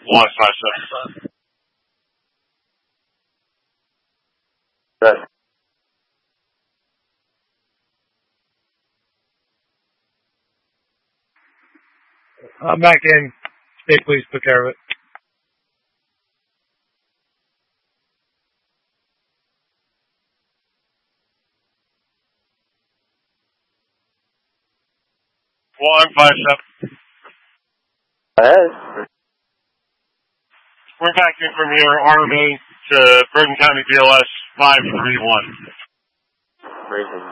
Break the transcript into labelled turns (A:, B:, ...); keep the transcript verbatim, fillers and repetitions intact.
A: One five seven.
B: Good.
C: I'm back in. State police took care of it.
A: One five seven.
B: Ahead.
A: We're back in from here, R V to Bergen County B L S five three one.
B: Raising